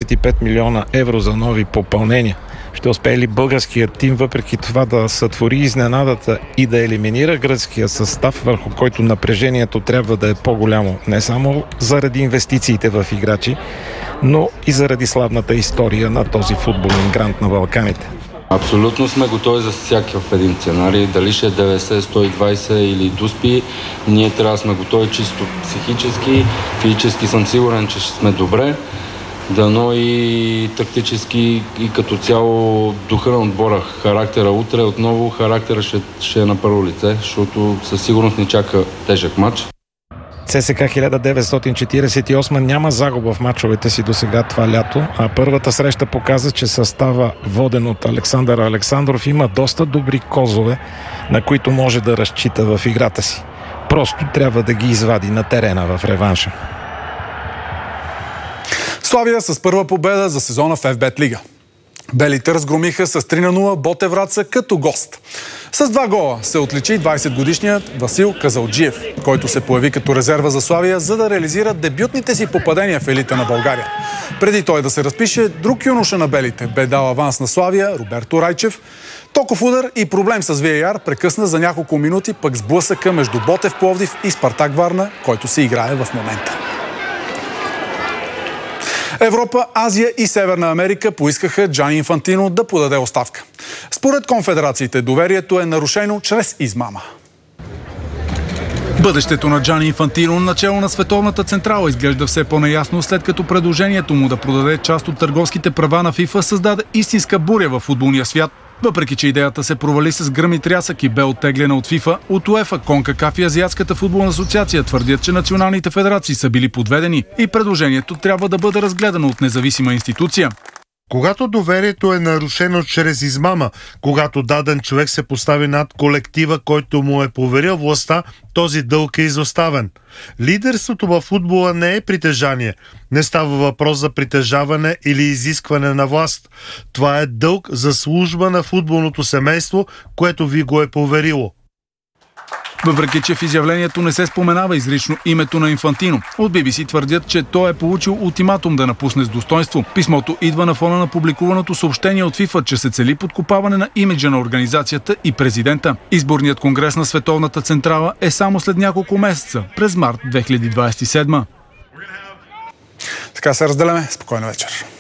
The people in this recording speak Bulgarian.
25 милиона евро за нови попълнения. Ще успее ли българският тим въпреки това да сътвори изненадата и да елиминира гръцкия състав, върху който напрежението трябва да е по-голямо, не само заради инвестициите в играчи, но и заради славната история на този футболен грант на Балканите? Абсолютно сме готови за всякакъв един сценарий. Дали ще е 90, 120 или дуспи, ние трябва да сме готови чисто психически, физически съм сигурен, че ще сме добре. Дано и тактически и като цяло духа на отбора, характера утре, отново характера ще е на първо лице, защото със сигурност ни чака тежък матч. ЦСКА 1948 няма загуба в мачовете си до сега това лято, а първата среща показа, че състава, воден от Александър Александров, има доста добри козове, на които може да разчита в играта си. Просто трябва да ги извади на терена в реванша. Славия с първа победа за сезона в FBET Лига. Белите разгромиха с 3-0 Ботев Враца като гост. С 2 гола се отличи 20-годишният Васил Казалджиев, който се появи като резерва за Славия, за да реализира дебютните си попадения в елита на България. Преди той да се разпише, друг юноша на белите бе дал аванс на Славия, Роберто Райчев. Токов удар и проблем с VAR прекъсна за няколко минути пък сблъсъка между Ботев Пловдив и Спартак Варна, който се играе в момента. Европа, Азия и Северна Америка поискаха Джани Инфантино да подаде оставка. Според конфедерациите доверието е нарушено чрез измама. Бъдещето на Джани Инфантино начело на Световната централа изглежда все по-неясно, след като предложението му да продаде част от търговските права на ФИФА създаде истинска буря в футболния свят. Въпреки че идеята се провали с гръм и трясък и бе оттеглена от ФИФА, от УЕФА, КОНКАКАФ и Азиатската футболна асоциация твърдят, че националните федерации са били подведени и предложението трябва да бъде разгледано от независима институция. Когато доверието е нарушено чрез измама, когато даден човек се постави над колектива, който му е поверил властта, този дълг е изоставен. Лидерството във футбола не е притежание. Не става въпрос за притежаване или изискване на власт. Това е дълг за служба на футболното семейство, което ви го е поверило. Въпреки че в изявлението не се споменава изрично името на Инфантино, от BBC твърдят, че той е получил ултиматум да напусне с достоинство. Писмото идва на фона на публикуваното съобщение от ФИФА, че се цели подкопаване на имиджа на организацията и президента. Изборният конгрес на Световната централа е само след няколко месеца, през март 2027. Така се разделяме. Спокойна вечер.